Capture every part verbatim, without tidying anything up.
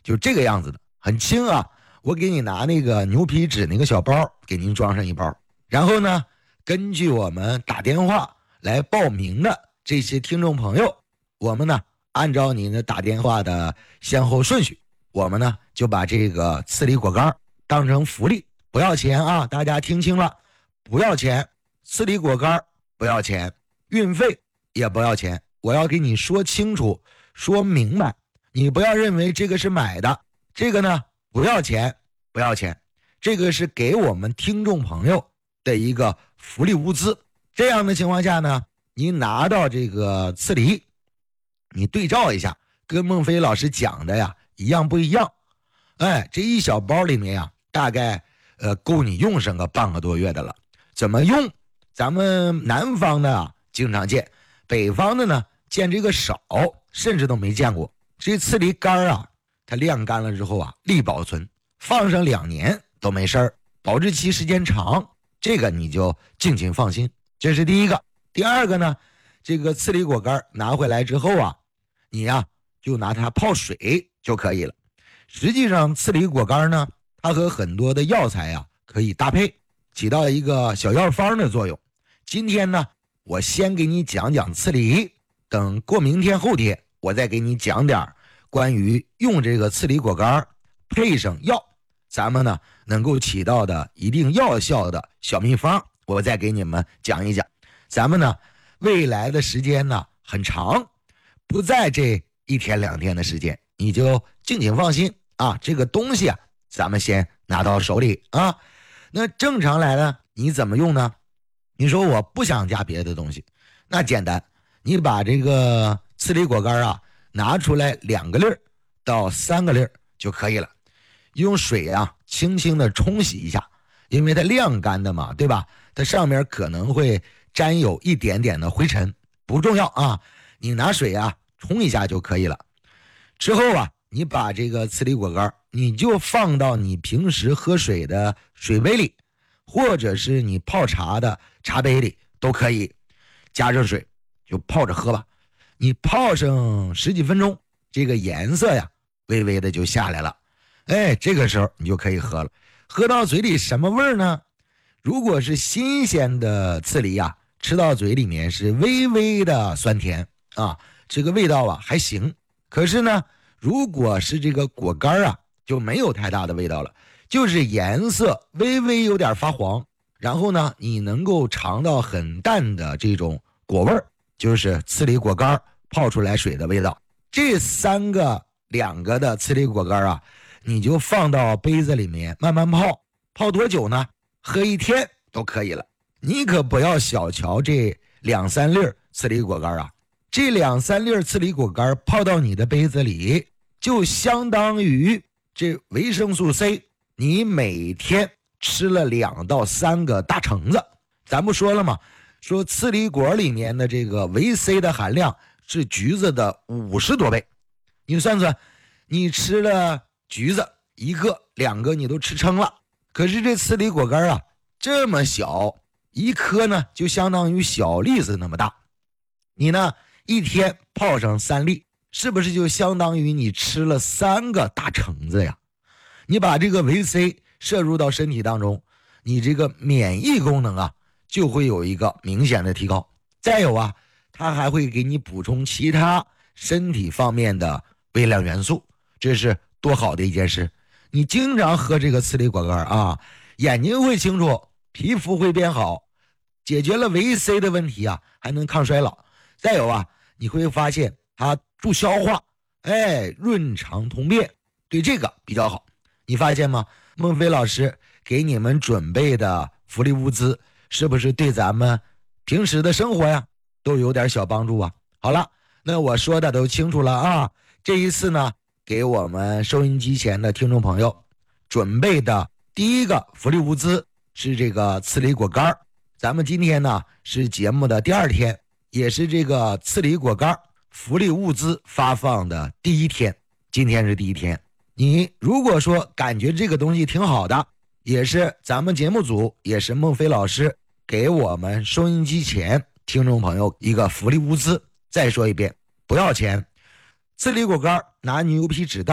就这个样子的，很轻啊。我给你拿那个牛皮纸那个小包，给您装上一包。然后呢，根据我们打电话来报名的这些听众朋友，我们呢按照您的打电话的先后顺序，我们呢就把这个刺梨果干当成福利，不要钱啊，大家听清了，不要钱，刺梨果干不要钱，运费也不要钱，我要给你说清楚说明白，你不要认为这个是买的，这个呢不要钱不要钱，这个是给我们听众朋友的一个福利物资。这样的情况下呢，你拿到这个刺梨，你对照一下，跟孟非老师讲的呀一样不一样？哎，这一小包里面呀，大概呃够你用上个半个多月的了。怎么用？咱们南方的啊经常见，北方的呢见这个少，甚至都没见过。这刺梨干啊，它晾干了之后啊，利保存，放上两年都没事儿，保质期时间长，这个你就尽情放心。这是第一个。第二个呢，这个刺梨果干拿回来之后啊，你呀、啊、就拿它泡水就可以了。实际上刺梨果干呢，它和很多的药材啊可以搭配，起到一个小药方的作用。今天呢，我先给你讲讲刺梨，等过明天后天我再给你讲点关于用这个刺梨果干配上药，咱们呢能够起到的一定药效的小秘方，我再给你们讲一讲。咱们呢未来的时间呢很长，不在这一天两天的时间，你就尽情放心啊，这个东西啊咱们先拿到手里啊。那正常来呢，你怎么用呢？你说我不想加别的东西，那简单，你把这个刺梨果干啊拿出来两个粒儿到三个粒儿就可以了，用水啊轻轻的冲洗一下，因为它晾干的嘛，对吧？它上面可能会沾有一点点的灰尘，不重要啊，你拿水啊冲一下就可以了。之后啊，你把这个刺梨果干你就放到你平时喝水的水杯里，或者是你泡茶的茶杯里都可以，加热水就泡着喝吧。你泡上十几分钟，这个颜色呀微微的就下来了，哎，这个时候你就可以喝了。喝到嘴里什么味儿呢？如果是新鲜的刺梨啊，吃到嘴里面是微微的酸甜啊，这个味道啊还行。可是呢，如果是这个果干啊，就没有太大的味道了，就是颜色微微有点发黄，然后呢，你能够尝到很淡的这种果味儿，就是刺梨果干泡出来水的味道。这三个两个的刺梨果干啊，你就放到杯子里面慢慢泡，泡多久呢？喝一天都可以了。你可不要小瞧这两三粒刺梨果干啊，这两三粒刺梨果干泡到你的杯子里，就相当于这维生素 C 你每天吃了两到三个大橙子。咱不说了吗？说刺梨果里面的这个维 C 的含量是橘子的五十多倍。你算算，你吃了橘子一个两个你都吃撑了，可是这刺梨果干啊这么小，一颗呢就相当于小栗子那么大，你呢一天泡上三粒，是不是就相当于你吃了三个大橙子呀？你把这个维 C 摄入到身体当中，你这个免疫功能啊就会有一个明显的提高。再有啊，它还会给你补充其他身体方面的微量元素，这是多好的一件事。你经常喝这个刺梨果干啊，眼睛会清楚，皮肤会变好，解决了维 C 的问题啊，还能抗衰老。再有啊，你会发现它助消化，哎，润肠通便，对这个比较好。你发现吗？孟非老师给你们准备的福利物资，是不是对咱们平时的生活呀都有点小帮助啊？好了，那我说的都清楚了啊。这一次呢，给我们收音机前的听众朋友准备的第一个福利物资是这个刺梨果干。咱们今天呢是节目的第二天，也是这个刺梨果干福利物资发放的第一天，今天是第一天。你如果说感觉这个东西挺好的，也是咱们节目组，也是孟非老师给我们收音机前听众朋友一个福利物资。再说一遍，不要钱。刺梨果干拿牛皮纸袋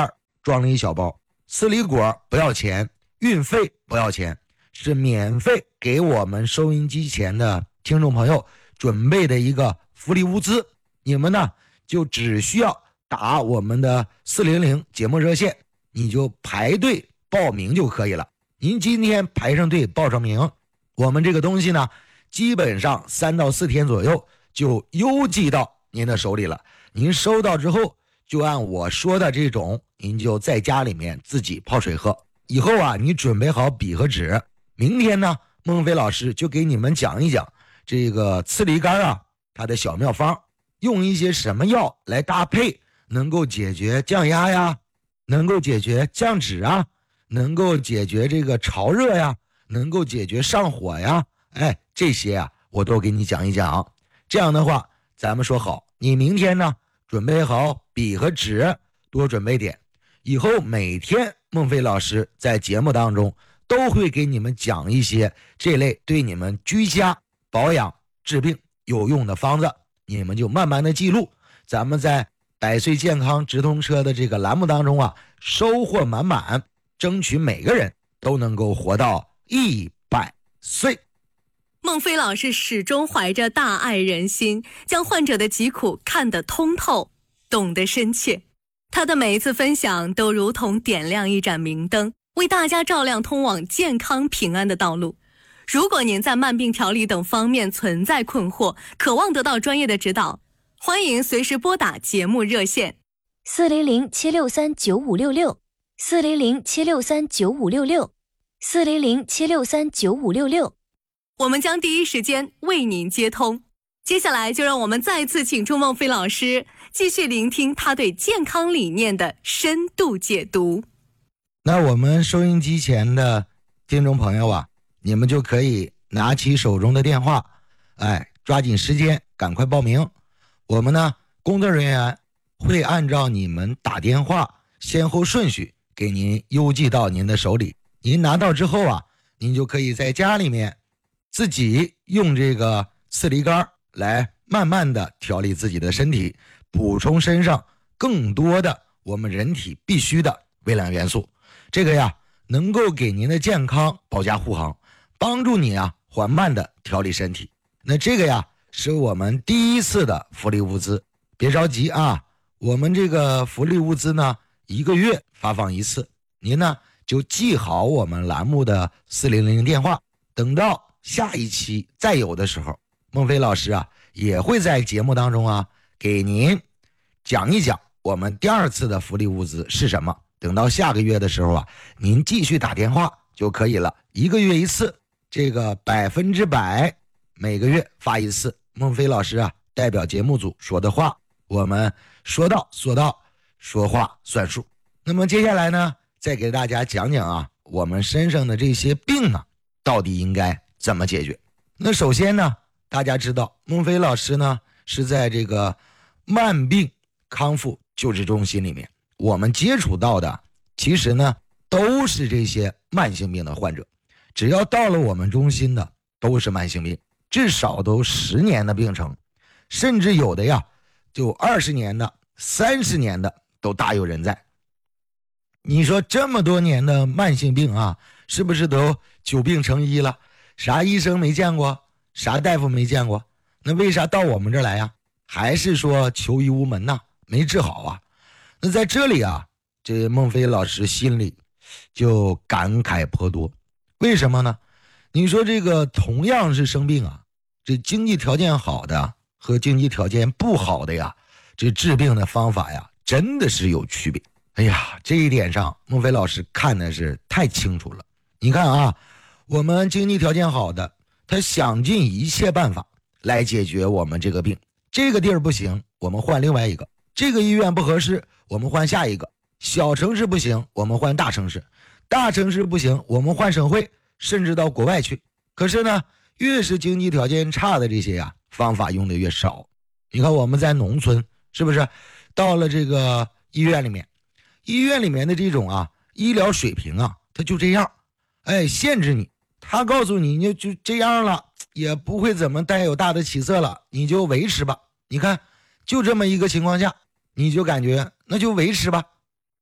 装了一小包，四里果不要钱，运费不要钱，是免费给我们收音机前的听众朋友准备的一个福利物资。你们呢就只需要打我们的四零零节目热线，你就排队报名就可以了。您今天排上队报上名，我们这个东西呢基本上三到四天左右就邮寄到您的手里了。您收到之后就按我说的这种，您就在家里面自己泡水喝。以后啊你准备好笔和纸，明天呢孟非老师就给你们讲一讲这个刺梨干啊它的小妙方，用一些什么药来搭配能够解决降压呀，能够解决降脂啊，能够解决这个潮热呀，能够解决上火呀，哎，这些啊我都给你讲一讲。这样的话咱们说好，你明天呢准备好笔和纸，多准备点，以后每天孟非老师在节目当中都会给你们讲一些这类对你们居家保养治病有用的方子，你们就慢慢的记录，咱们在百岁健康直通车的这个栏目当中啊收获满满，争取每个人都能够活到一百岁。 孟非老师始终怀着大爱人心，将患者的疾苦看得通透，懂得深切。他的每一次分享都如同点亮一盏明灯，为大家照亮通往健康平安的道路。如果您在慢病调理等方面存在困惑，渴望得到专业的指导，欢迎随时拨打节目热线四零零七六三九五六六四零零七六三九五六六四零零七六三九五六六， 我们将第一时间为您接通。接下来就让我们再次请出孟非老师，继续聆听他对健康理念的深度解读。 那我们收音机前的听众朋友啊，你们就可以拿起手中的电话，哎，抓紧时间赶快报名。我们呢工作人员会按照你们打电话先后顺序给您邮寄到您的手里，您拿到之后啊，您就可以在家里面自己用这个刺梨干来慢慢的调理自己的身体，补充身上更多的我们人体必须的微量元素，这个呀能够给您的健康保驾护航，帮助你啊缓慢的调理身体。那这个呀是我们第一次的福利物资，别着急啊，我们这个福利物资呢一个月发放一次，您呢就记好我们栏目的四零零电话，等到下一期再有的时候，孟非老师啊也会在节目当中啊给您讲一讲我们第二次的福利物资是什么。等到下个月的时候啊，您继续打电话就可以了，一个月一次，这个百分之百每个月发一次。孟非老师啊代表节目组说的话，我们说到做到，说话算数。那么接下来呢，再给大家讲讲啊我们身上的这些病啊到底应该怎么解决。那首先呢，大家知道孟非老师呢是在这个慢病康复救治中心里面，我们接触到的其实呢都是这些慢性病的患者，只要到了我们中心的都是慢性病，至少都十年的病程，甚至有的呀就二十年的三十年的都大有人在。你说这么多年的慢性病啊，是不是都久病成医了？啥医生没见过，啥大夫没见过，那为啥到我们这儿来呀？还是说求医无门呐，没治好啊？那在这里啊，这孟非老师心里就感慨颇多。为什么呢？你说这个同样是生病啊，这经济条件好的和经济条件不好的呀，这治病的方法呀真的是有区别。哎呀，这一点上孟非老师看的是太清楚了。你看啊，我们经济条件好的，他想尽一切办法来解决我们这个病，这个地儿不行，我们换另外一个，这个医院不合适，我们换下一个，小城市不行，我们换大城市，大城市不行，我们换省会，甚至到国外去。可是呢，越是经济条件差的这些呀、啊，方法用的越少。你看我们在农村，是不是到了这个医院里面，医院里面的这种啊医疗水平啊，它就这样，哎，限制你，他告诉你你就这样了，也不会怎么带有大的起色了，你就维持吧。你看就这么一个情况下，你就感觉那就维持吧，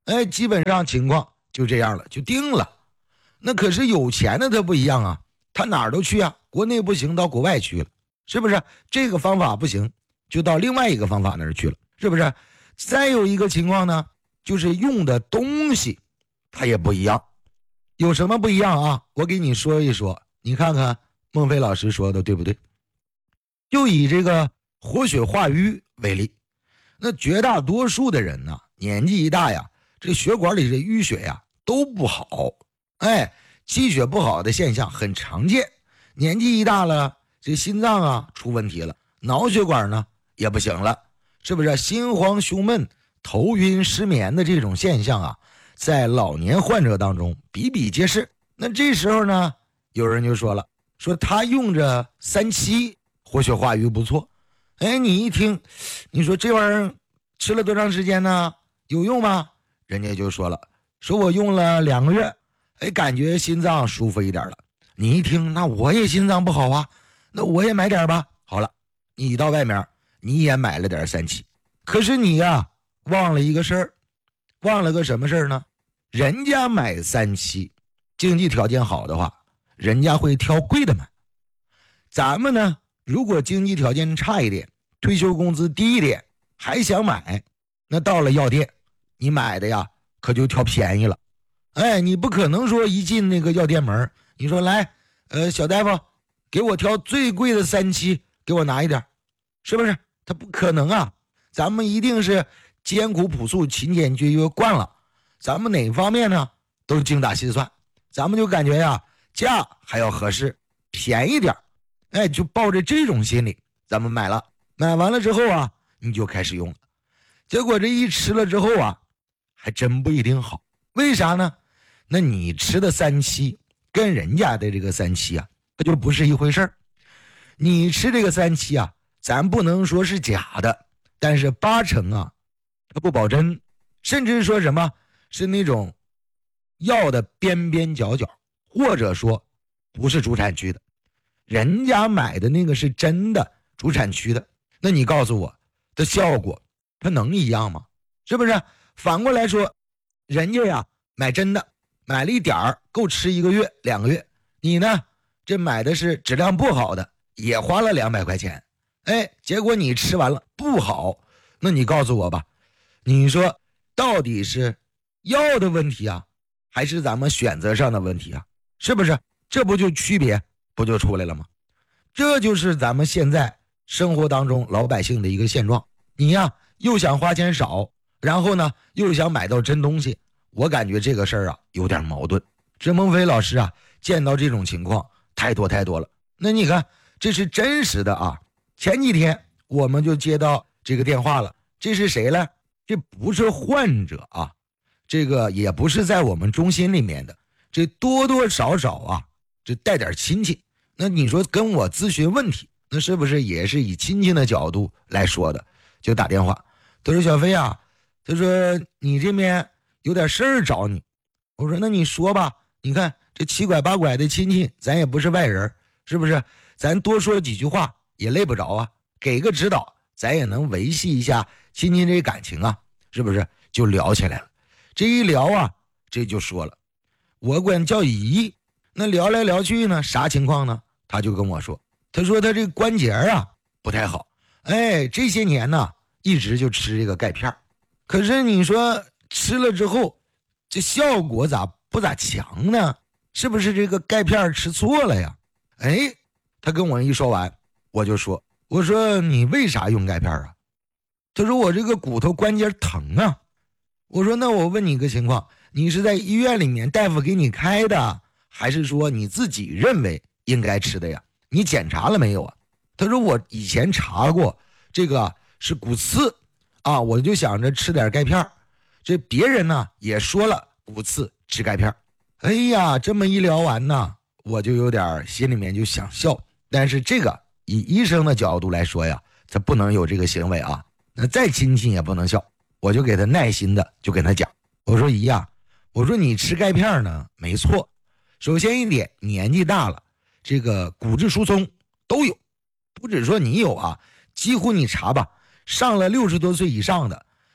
哎，基本上情况就这样了，就定了。那可是有钱的他不一样啊，他哪儿都去啊，国内不行到国外去了，是不是？这个方法不行，就到另外一个方法那儿去了，是不是？再有一个情况呢，就是用的东西它也不一样。有什么不一样啊？我给你说一说，你看看孟非老师说的对不对？就以这个活血化瘀为例，那绝大多数的人呢，年纪一大呀，这个血管里的淤血呀都不好，哎，气血不好的现象很常见。年纪一大了，这心脏啊出问题了，脑血管呢也不行了，是不是？心慌胸闷、头晕失眠的这种现象啊，在老年患者当中比比皆是。那这时候呢，有人就说了，说他用着三七活血化瘀不错。哎，你一听，你说这玩意儿吃了多长时间呢？有用吗？人家就说了，说我用了两个月，哎，感觉心脏舒服一点了。你一听，那我也心脏不好啊，那我也买点吧。好了，你到外面你也买了点三七，可是你呀、啊、忘了一个事儿，忘了个什么事儿呢？人家买三七，经济条件好的话，人家会挑贵的买。咱们呢，如果经济条件差一点，退休工资低一点，还想买，那到了药店，你买的呀，可就挑便宜了。哎，你不可能说一进那个药店门，你说来，呃，小大夫，给我挑最贵的三七，给我拿一点，是不是？他不可能啊！咱们一定是艰苦朴素、勤俭节约惯了，咱们哪方面呢都精打细算，咱们就感觉呀，价还要合适，便宜点，哎，就抱着这种心理，咱们买了，买完了之后啊，你就开始用了，结果这一吃了之后啊，还真不一定好。为啥呢？那你吃的三七跟人家的这个三七啊，它就不是一回事儿。你吃这个三七啊，咱不能说是假的，但是八成啊，它不保真，甚至说什么是那种药的边边角角，或者说不是主产区的，人家买的那个是真的主产区的，那你告诉我的效果它能一样吗？是不是？反过来说，人家呀买真的，买了一点儿够吃一个月两个月，你呢这买的是质量不好的，也花了两百块钱，哎，结果你吃完了不好，那你告诉我吧，你说到底是药的问题啊，还是咱们选择上的问题啊？是不是？这不就区别不就出来了吗？这就是咱们现在生活当中老百姓的一个现状。你呀又想花钱少，然后呢又想买到真东西，我感觉这个事儿啊有点矛盾。这孟非老师啊见到这种情况太多太多了。那你看这是真实的啊，前几天我们就接到这个电话了，这是谁呢？这不是患者啊，这个也不是在我们中心里面的，这多多少少啊这带点亲戚。那你说跟我咨询问题，那是不是也是以亲戚的角度来说的？就打电话，他说小飞啊，他说你这边有点事儿找你。我说那你说吧，你看这七拐八拐的亲戚，咱也不是外人，是不是？咱多说几句话也累不着啊，给个指导，咱也能维系一下亲戚这感情啊，是不是？就聊起来了。这一聊啊，这就说了，我管叫姨。那聊来聊去呢，啥情况呢？他就跟我说，他说他这关节啊不太好，哎，这些年呢一直就吃这个钙片，可是你说吃了之后这效果咋不咋强呢？是不是这个钙片吃错了呀？哎，他跟我一说完，我就说，我说你为啥用钙片啊？他说我这个骨头关节疼啊。我说那我问你个情况，你是在医院里面大夫给你开的，还是说你自己认为应该吃的呀？你检查了没有啊？他说我以前查过，这个是骨刺啊，我就想着吃点钙片，这别人呢也说了骨刺吃钙片。哎呀，这么一聊完呢，我就有点心里面就想笑，但是这个以医生的角度来说呀，他不能有这个行为啊，那再亲戚也不能笑。我就给他耐心的就跟他讲，我说姨呀，我说你吃钙片呢没错，首先一点，年纪大了，这个骨质疏松都有，不只说你有啊，几乎你查吧，上了六十多岁以上的，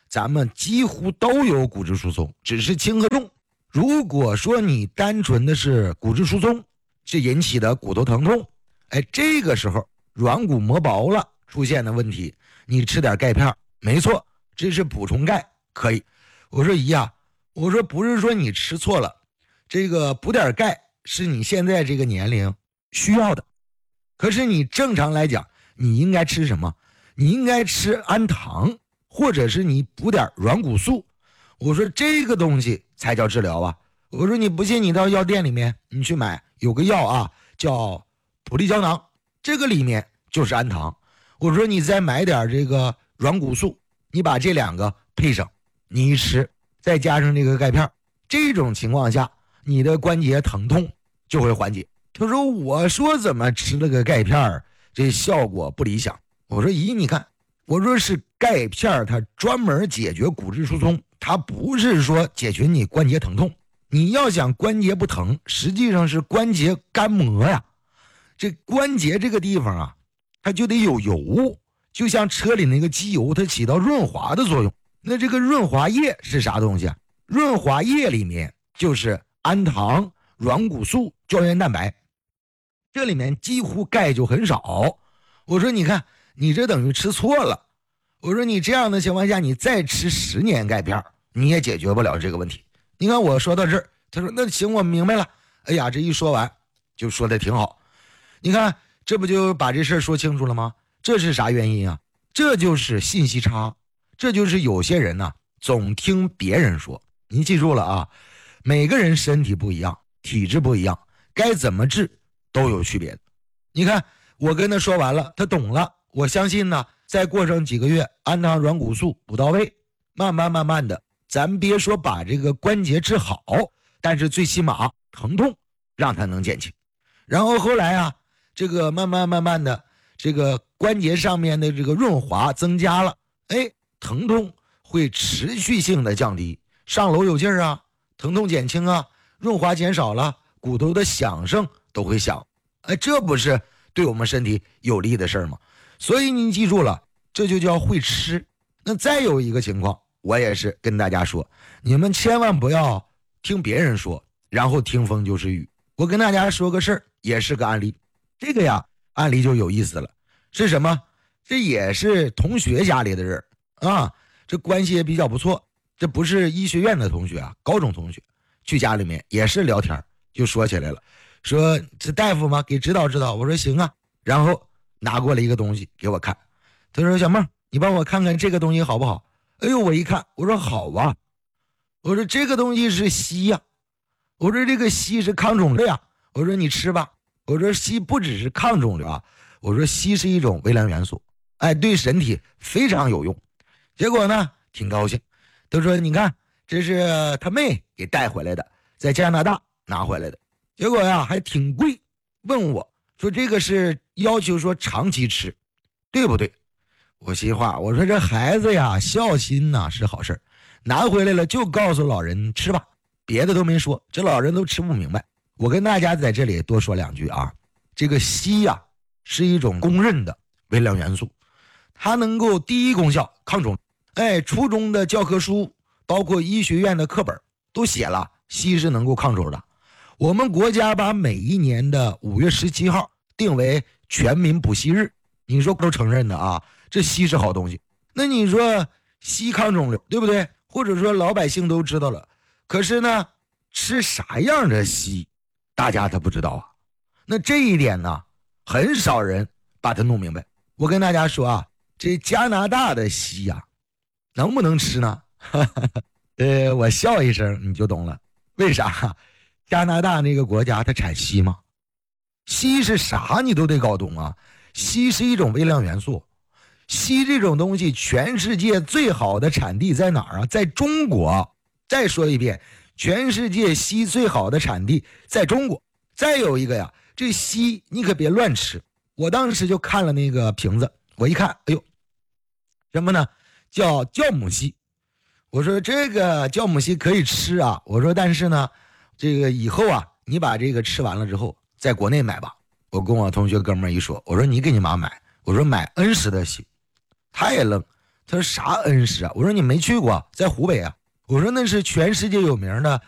咱们几乎都有骨质疏松，只是轻和重。如果说你单纯的是骨质疏松，是引起的骨头疼痛，哎，这个时候软骨磨薄了出现的问题，你吃点钙片，没错，这是补充钙，可以。我说姨呀，我说不是说你吃错了，这个补点钙是你现在这个年龄需要的，可是你正常来讲，你应该吃什么？你应该吃氨糖，或者是你补点软骨素。我说这个东西才叫治疗啊！我说你不信，你到药店里面你去买，有个药啊叫普利胶囊，这个里面就是氨糖。我说你再买点这个软骨素，你把这两个配上，你一吃，再加上这个钙片，这种情况下你的关节疼痛就会缓解。他说我说怎么吃了个钙片这效果不理想。我说咦，你看，我说是钙片它专门解决骨质疏松，它不是说解决你关节疼痛。你要想关节不疼，实际上是关节干磨呀。这关节这个地方啊，它就得有油，就像车里那个机油，它起到润滑的作用。那这个润滑液是啥东西啊？润滑液里面就是氨糖、软骨素、胶原蛋白，这里面几乎钙就很少。我说你看，你这等于吃错了。我说你这样的情况下，你再吃十年钙片，你也解决不了这个问题。你看我说到这儿，他说那行，我明白了。哎呀，这一说完就说的挺好。你看这不就把这事儿说清楚了吗？这是啥原因啊？这就是信息差，这就是有些人呢、啊、总听别人说。您记住了啊，每个人身体不一样，体质不一样，该怎么治都有区别的。你看我跟他说完了，他懂了。我相信呢，再过上几个月，氨糖软骨素补到位，慢慢慢慢的，咱别说把这个关节治好，但是最起码疼痛让它能减轻。然后后来啊，这个慢慢慢慢的，这个关节上面的这个润滑增加了，哎，疼痛会持续性的降低，上楼有劲儿啊，疼痛减轻啊，润滑减少了，骨头的响声都会响，哎，这不是对我们身体有利的事儿吗？所以您记住了，这就叫会吃。那再有一个情况，我也是跟大家说，你们千万不要听别人说，然后听风就是雨。我跟大家说个事儿，也是个案例。这个呀，案例就有意思了。是什么？这也是同学家里的人啊，这关系也比较不错。这不是医学院的同学啊，高中同学，去家里面也是聊天，就说起来了，说这大夫吗？给指导指导。我说行啊，然后拿过来一个东西给我看。他说小妹，你帮我看看这个东西好不好？哎呦，我一看，我说好啊。我说这个东西是硒呀、啊。我说这个硒是抗肿瘤呀。我说你吃吧。我说硒不只是抗肿瘤啊，我说硒是一种微量元素，哎，对身体非常有用。结果呢，挺高兴。他说你看，这是他妹给带回来的，在加拿大拿回来的。结果呀，还挺贵。问我说这个是要求说长期吃，对不对？我心话，我说这孩子呀，孝心呐、啊、是好事，拿回来了就告诉老人吃吧，别的都没说，这老人都吃不明白。我跟大家在这里多说两句啊，这个硒呀、啊、是一种公认的微量元素，它能够第一功效抗肿，哎，初中的教科书包括医学院的课本都写了硒是能够抗肿的。我们国家把每一年的五月十七号定为全民补硒日，你说都承认的啊，这硒是好东西。那你说硒抗肿瘤，对不对？或者说老百姓都知道了，可是呢，吃啥样的硒，大家他不知道啊。那这一点呢，很少人把它弄明白。我跟大家说啊，这加拿大的硒呀、啊，能不能吃呢？呃，我笑一声你就懂了，为啥？加拿大那个国家它产硒吗？硒是啥你都得搞懂啊。硒是一种微量元素，硒这种东西全世界最好的产地在哪儿啊？在中国。再说一遍，全世界硒最好的产地在中国。再有一个呀，这硒你可别乱吃。我当时就看了那个瓶子，我一看，哎呦，什么呢？叫酵母硒。我说这个酵母硒可以吃啊，我说但是呢，这个以后啊，你把这个吃完了之后，在国内买吧。我跟我同学哥们儿一说，我说你给你妈买，我说买恩施的硒。他也愣， 他说啥恩施啊？我说你没去过，在湖北啊。我说那是全世界有名的